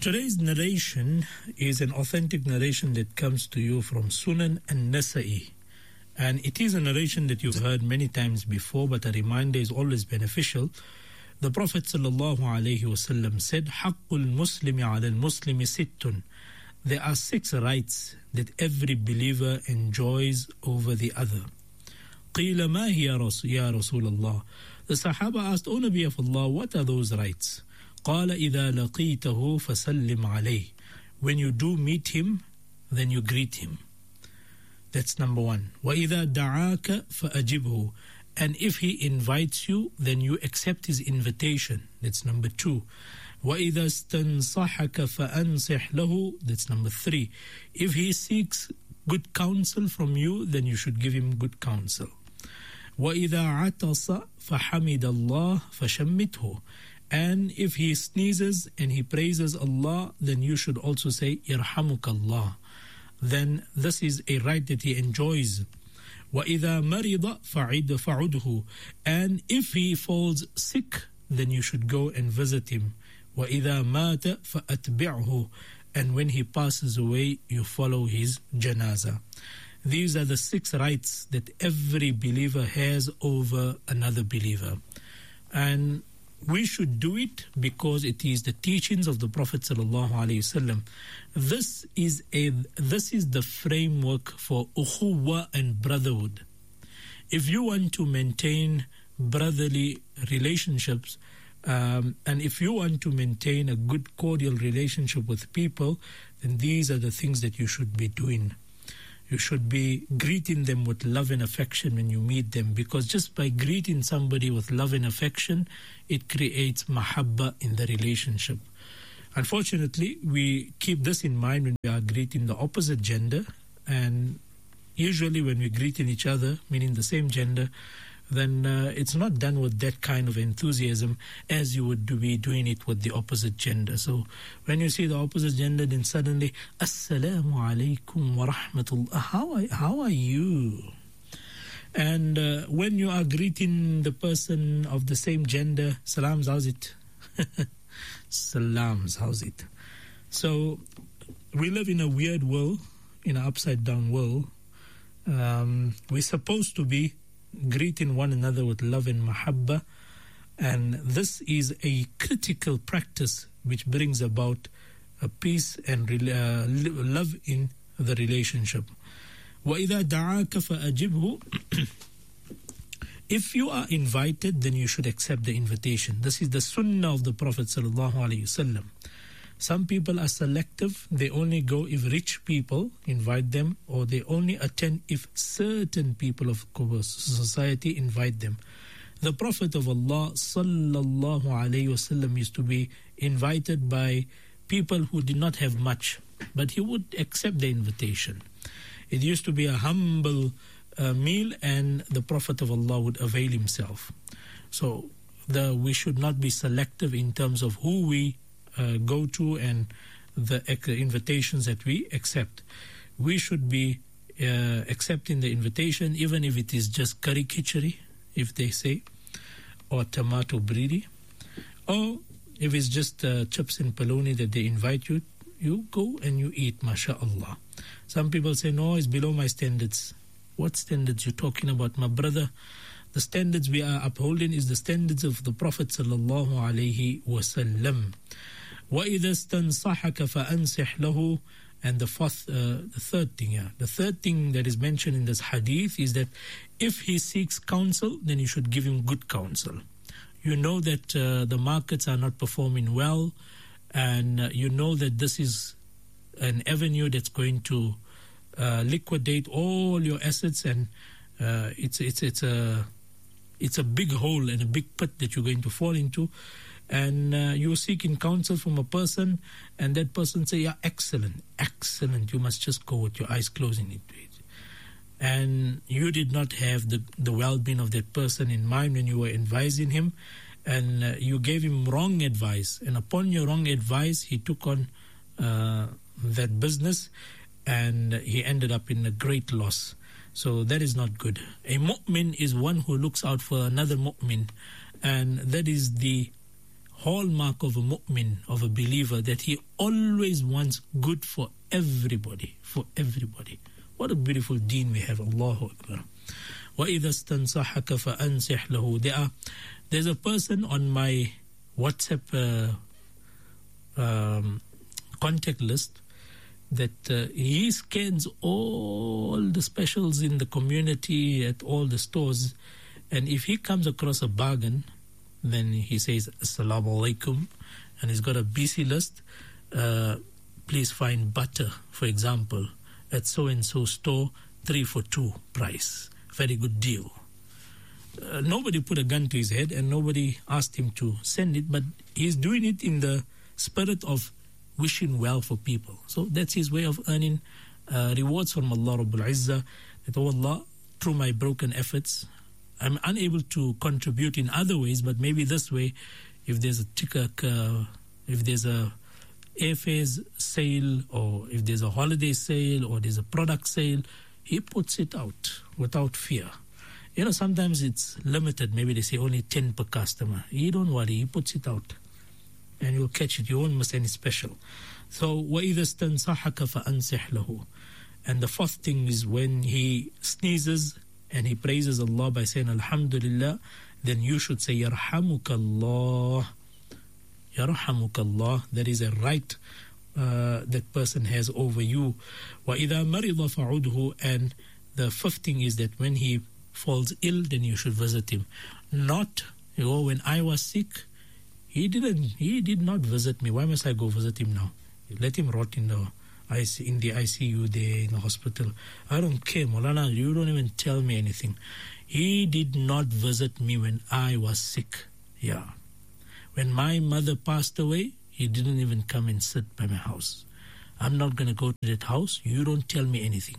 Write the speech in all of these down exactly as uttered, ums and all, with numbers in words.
Today's narration is an authentic narration that comes to you from Sunan an-Nasa'i. And it is a narration that you've heard many times before, but a reminder is always beneficial. The Prophet sallallahu alaihi wasallam said, "Haqqul muslimi ala al-muslimi sittun." There are six rights that every believer enjoys over the other. قِيلَ مَا هِيَ يَا رَسُولَ اللَّهِ. The Sahaba asked, "O Nabi of Allah, what are those rights?" قَالَ إِذَا لَقِيتَهُ فَسَلِّمْ عَلَيْهِ. When you do meet him, then you greet him. That's number one. وَإِذَا دَعَاكَ فَأَجِبْهُ. And if he invites you, then you accept his invitation. That's number two. وَإِذَا اسْتَنصَحَكَ فَأَنصِحْ لَهُ. That's number three. If he seeks good counsel from you, then you should give him good counsel. وَإِذَا عَطَسَ فَحَمِدَ اللَّهِ فَشَمِّتْهُ. And if he sneezes and he praises Allah, then you should also say, يَرْحَمُكَ اللَّهِ. Then this is a right that he enjoys. وَإِذَا مَرِضَ فَعِدْ فَعُدْهُ. And if he falls sick, then you should go and visit him. وَإِذَا مَاتَ فَأَتْبِعْهُ. And when he passes away, you follow his janazah. These are the six rights that every believer has over another believer. And we should do it because it is the teachings of the Prophet sallallahu alaihi wasallam. This is a this is the framework for ukhuwa and brotherhood. If you want to maintain brotherly relationships, um, and if you want to maintain a good cordial relationship with people, then these are the things that you should be doing. You should be greeting them with love and affection when you meet them, because just by greeting somebody with love and affection, it creates mahabba in the relationship. Unfortunately, we keep this in mind when we are greeting the opposite gender, and usually when we're greeting each other, meaning the same gender, then uh, it's not done with that kind of enthusiasm as you would be doing it with the opposite gender. So when you see the opposite gender, then suddenly, Assalamu alaikum wa rahmatullah. How are, how are you? And uh, when you are greeting the person of the same gender, salams, how's it? Salams, how's it? So we live in a weird world, in an upside down world. Um, we're supposed to be greeting one another with love and mahabba, and this is a critical practice which brings about a peace and uh, love in the relationship. وَإِذَا دَعَاكَ فَأَجِبْهُ. If you are invited, then you should accept the invitation. This is the sunnah of the Prophet sallallahu alaihi wasallam. Some people are selective. They only go if rich people invite them, or they only attend if certain people of society invite them. The Prophet of Allah sallallahu alaihi wasallam used to be invited by people who did not have much, but he would accept the invitation. It used to be a humble uh, meal, and the Prophet of Allah would avail himself. So the, we should not be selective in terms of who we Uh, go to and the uh, invitations that we accept. We should be uh, accepting the invitation, even if it is just curry khichdi, if they say, or tomato breedi, or if it's just uh, chips and paloni that they invite you, you go and you eat, mashallah. Some people say, no, it's below my standards. What standards you talking about, my brother? The standards we are upholding is the standards of the Prophet sallallahu alaihi wasallam. وَإِذَا اسْتَنصَحَكَ فَأَنْصِحْ لَهُ. And the fourth, uh, the third thing, yeah, the third thing that is mentioned in this hadith is that if he seeks counsel, then you should give him good counsel. You know that uh, the markets are not performing well, and uh, you know that this is an avenue that's going to uh, liquidate all your assets, and uh, it's it's it's a it's a big hole and a big pit that you're going to fall into. And uh, you're seeking counsel from a person, and that person say, yeah, excellent, excellent. You must just go with your eyes closed into it. And you did not have the, the well-being of that person in mind when you were advising him, and uh, you gave him wrong advice. And upon your wrong advice, he took on uh, that business, and he ended up in a great loss. So that is not good. A mu'min is one who looks out for another mu'min, and that is the hallmark of a mu'min, of a believer, that he always wants good for everybody, for everybody. What a beautiful deen we have. Allahu Akbar. وَإِذَا اسْتَنْصَحَكَ فَأَنْصِحْ لَهُ. There are, there's a person on my WhatsApp uh, um, contact list that uh, he scans all the specials in the community at all the stores, and if he comes across a bargain, then he says Assalamu alaikum, and he's got a B C list. Uh, please find butter, for example, at so-and-so store, three for two price. Very good deal. Uh, nobody put a gun to his head and nobody asked him to send it, but he's doing it in the spirit of wishing well for people. So that's his way of earning uh, rewards from Allah Rabbul Izzah. That, oh Allah, through my broken efforts, I'm unable to contribute in other ways, but maybe this way, if there's a ticket, uh, if there's a airfares sale, or if there's a holiday sale, or there's a product sale, he puts it out without fear. You know, sometimes it's limited. Maybe they say only ten per customer. You don't worry, he puts it out. And you'll catch it. You won't miss any special. So, وَإِذَا اسْتَنْصَحَكَ فَأَنْصِحْ لَهُ. And the fourth thing is when he sneezes and he praises Allah by saying Alhamdulillah, then you should say يَرْحَمُكَ اللَّهِ. يَرْحَمُكَ اللَّهِ. That is a right uh, that person has over you. وَإِذَا مَرِضَ فَعُدْهُ. And the fifth thing is that when he falls ill, then you should visit him. Not, you know, when I was sick, he didn't, he did not visit me. Why must I go visit him now? Let him rot in the I C, in the I C U there in the hospital. I don't care, Maulana, you don't even tell me anything. He did not visit me when I was sick. Yeah. When my mother passed away, he didn't even come and sit by my house. I'm not going to go to that house. You don't tell me anything.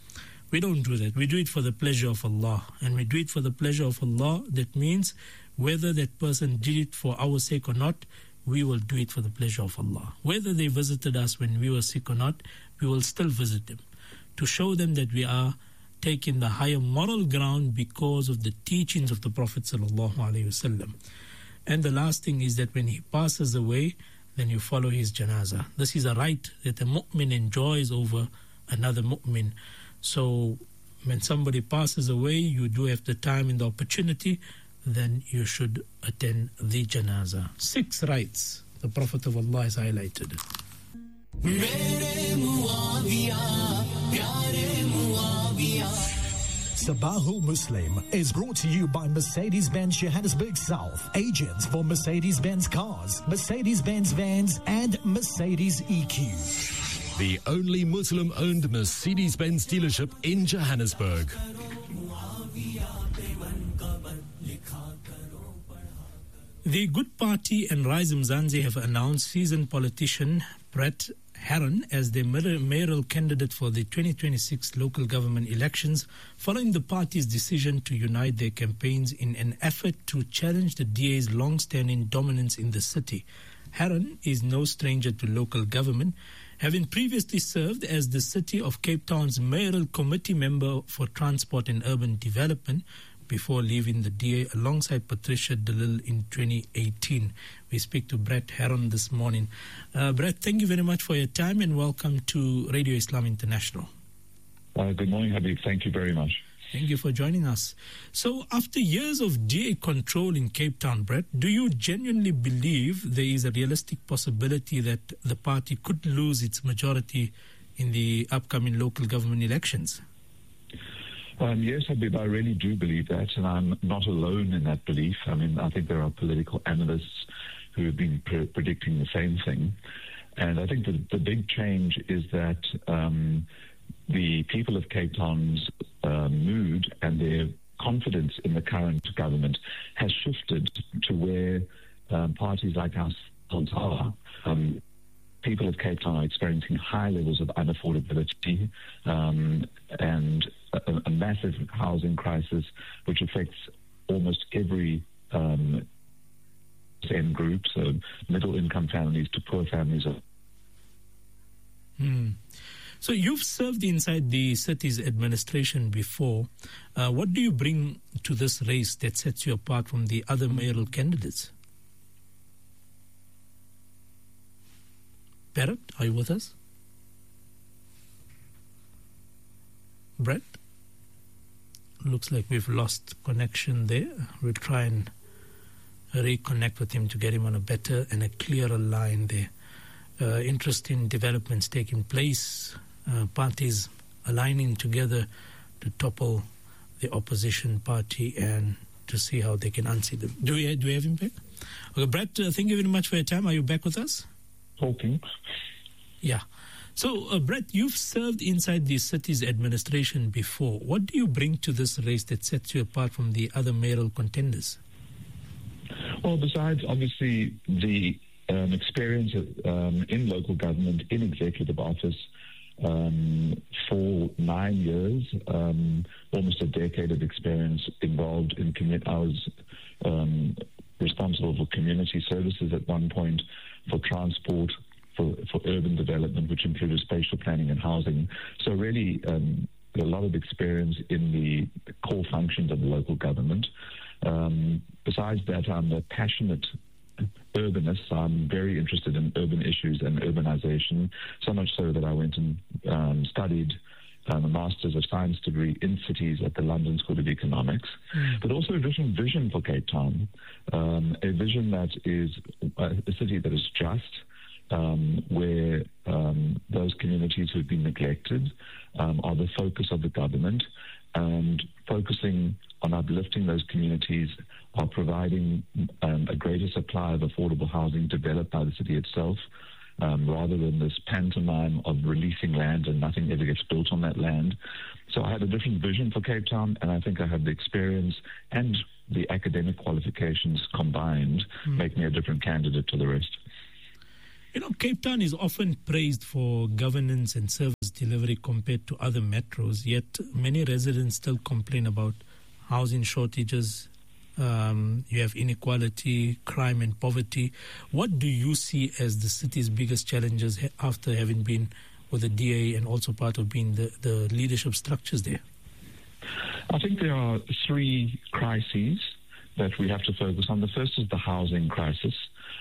We don't do that. We do it for the pleasure of Allah. And we do it for the pleasure of Allah. That means whether that person did it for our sake or not, we will do it for the pleasure of Allah. Whether they visited us when we were sick or not, we will still visit them to show them that we are taking the higher moral ground because of the teachings of the Prophet sallallahu alaihi wasallam. And the last thing is that when he passes away, then you follow his janazah. This is a right that a mu'min enjoys over another mu'min. So when somebody passes away, you do have the time and the opportunity, then you should attend the janazah. Six rights the Prophet of Allah has highlighted. Sabahul Muslim is brought to you by Mercedes-Benz Johannesburg South, agents for Mercedes-Benz cars, Mercedes-Benz vans, and Mercedes E Q. The only Muslim-owned Mercedes-Benz dealership in Johannesburg. The Good Party and Rise Mzansi have announced seasoned politician Brett Herron as their mayoral candidate for the twenty twenty-six local government elections, following the party's decision to unite their campaigns in an effort to challenge the D A's long-standing dominance in the city. Herron is no stranger to local government, having previously served as the City of Cape Town's mayoral committee member for transport and urban development before leaving the D A alongside Patricia de Lille in twenty eighteen. We speak to Brett Herron this morning. Uh, Brett, thank you very much for your time and welcome to Radio Islam International. Uh, good morning, Habib. Thank you very much. Thank you for joining us. So after years of D A control in Cape Town, Brett, do you genuinely believe there is a realistic possibility that the party could lose its majority in the upcoming local government elections? Um, yes, Habib, I really do believe that, and I'm not alone in that belief. I mean, I think there are political analysts who have been pre- predicting the same thing. And I think the, the big change is that um, the people of Cape Town's uh, mood and their confidence in the current government has shifted to where um, parties like us are. Um, people of Cape Town are experiencing high levels of unaffordability um, and a, a massive housing crisis, which affects almost every um, same group, so middle-income families to poor families. Hmm. So you've served inside the city's administration before. Uh, what do you bring to this race that sets you apart from the other mayoral candidates? Barrett, are you with us? Brett? Looks like we've lost connection there. We'll try and reconnect with him to get him on a better and a clearer line there. Uh, interesting developments taking place. Uh, parties aligning together to topple the opposition party and to see how they can unseat them. Do we, do we have him back? Okay, Brett, uh, thank you very much for your time. Are you back with us? Talking. Yeah. So, uh, Brett, you've served inside the city's administration before. What do you bring to this race that sets you apart from the other mayoral contenders? Well, besides obviously the um, experience um, in local government, in executive office, um, for nine years, um, almost a decade of experience involved in community. I was um, responsible for community services at one point, for transport, for, for urban development, which included spatial planning and housing. So really um, a lot of experience in the core functions of the local government. Um, besides that, I'm a passionate urbanist. I'm very interested in urban issues and urbanization, so much so that I went and um, studied um, a Master's of Science degree in cities at the London School of Economics, mm. but also a vision, vision for Cape Town, um, a vision that is a, a city that is just, um, where um, those communities who have been neglected um, are the focus of the government, and focusing on uplifting those communities are providing um, a greater supply of affordable housing developed by the city itself, um, rather than this pantomime of releasing land and nothing ever gets built on that land. So I had a different vision for Cape Town, and I think I have the experience and the academic qualifications combined mm. make me a different candidate to the rest. You know, Cape Town is often praised for governance and service delivery compared to other metros, yet many residents still complain about housing shortages. Um, you have inequality, crime and poverty. What do you see as the city's biggest challenges after having been with the D A and also part of being the, the leadership structures there? I think there are three crises that we have to focus on. The first is the housing crisis.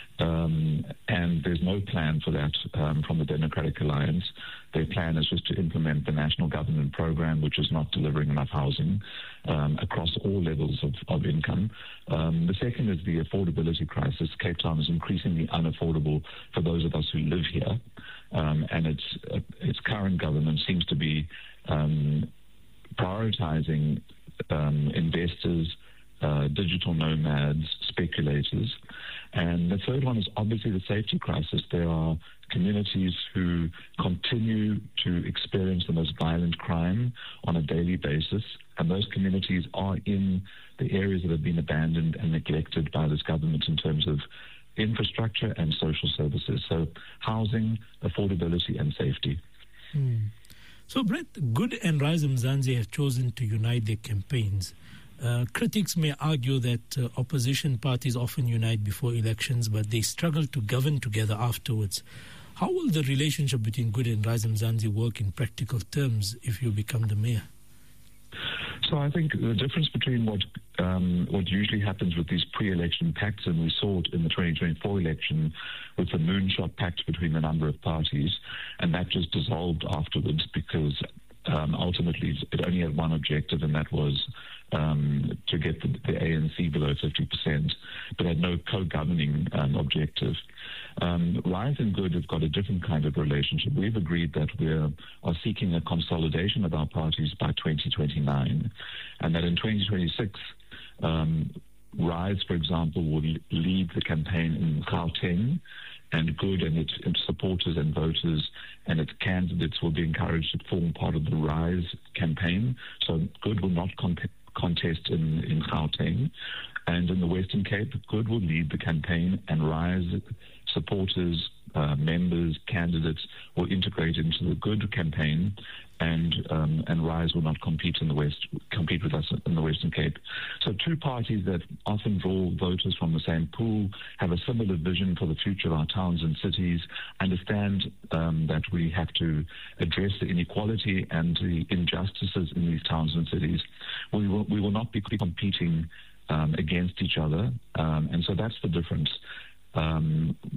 Um, and there's no plan for that um, from the Democratic Alliance. Their plan is just to implement the national government program, which is not delivering enough housing um, across all levels of, of income. Um, the second is the affordability crisis. Cape Town is increasingly unaffordable for those of us who live here, um, and its uh, its current government seems to be um, prioritizing um, investors, uh, digital nomads, speculators. And the third one is obviously the safety crisis. There are communities who continue to experience the most violent crime on a daily basis, and those communities are in the areas that have been abandoned and neglected by this government in terms of infrastructure and social services. So housing, affordability, and safety. Hmm. So, Brett, Good and Rise Mzansi have chosen to unite their campaigns. Uh, critics may argue that uh, opposition parties often unite before elections, but they struggle to govern together afterwards. How will the relationship between Good and Rise Mzansi work in practical terms if you become the mayor? So I think the difference between what um, what usually happens with these pre-election pacts, and we saw it in the twenty twenty-four election with the moonshot pact between a number of parties, and that just dissolved afterwards because um, ultimately it only had one objective, and that was Um, to get the, the A N C below fifty percent, but had no co-governing um, objective. Um, Rise and Good have got a different kind of relationship. We've agreed that we are seeking a consolidation of our parties by twenty twenty-nine, and that in twenty twenty-six, um, Rise, for example, will lead the campaign in Gauteng, and Good and its, its supporters and voters and its candidates will be encouraged to form part of the Rise campaign. So Good will not compete contest in, in Gauteng, and in the Western Cape, Good will lead the campaign, and Rise supporters, uh, members, candidates will integrate into the Good campaign, and um, and Rise will not compete in the West, compete with us in the Western Cape. So two parties that often draw voters from the same pool, have a similar vision for the future of our towns and cities, understand um, that we have to address the inequality and the injustices in these towns and cities. We will, we will not be competing um, against each other, um, and so that's the difference. Um,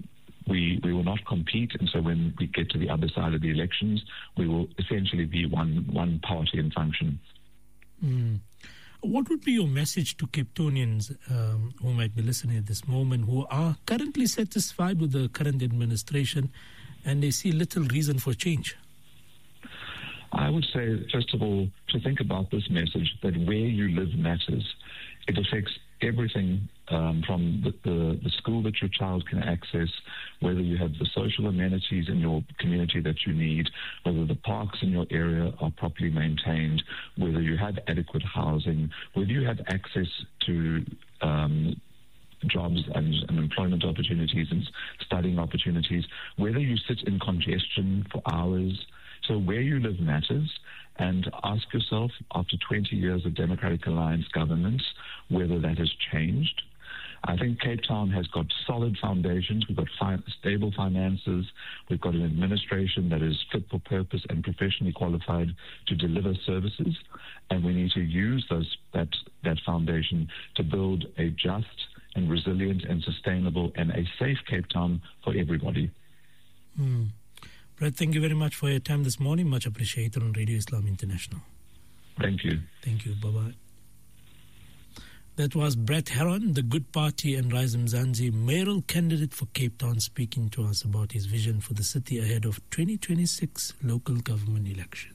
we, we will not compete, and so when we get to the other side of the elections, we will essentially be one, one party in function. Mm. What would be your message to Cape Townians um, who might be listening at this moment, who are currently satisfied with the current administration and they see little reason for change? I would say, first of all, to think about this message, that where you live matters. It affects everything um, from the, the, the school that your child can access, whether you have the social amenities in your community that you need, whether the parks in your area are properly maintained, whether you have adequate housing, whether you have access to um, jobs and, and employment opportunities and studying opportunities, whether you sit in congestion for hours. So where you live matters, and ask yourself, after twenty years of Democratic Alliance governments, whether that has changed. I think Cape Town has got solid foundations. We've got fi- stable finances. We've got an administration that is fit for purpose and professionally qualified to deliver services. And we need to use those, that, that foundation to build a just and resilient and sustainable and a safe Cape Town for everybody. Mm. Brett, thank you very much for your time this morning. Much appreciated on Radio Islam International. Thank you. Thank you. Bye-bye. That was Brett Heron, the Good Party and Rise Mzansi mayoral candidate for Cape Town, speaking to us about his vision for the city ahead of twenty twenty-six local government election.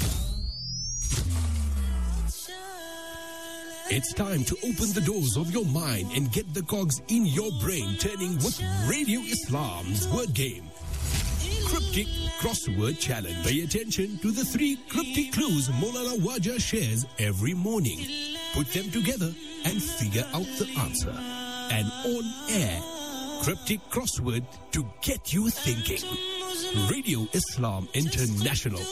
It's time to open the doors of your mind and get the cogs in your brain turning with Radio Islam's word game. Cryptic Crossword Challenge. Pay attention to the three cryptic clues Maulana Waja shares every morning. Put them together and figure out the answer. An on-air cryptic crossword to get you thinking. Radio Islam International.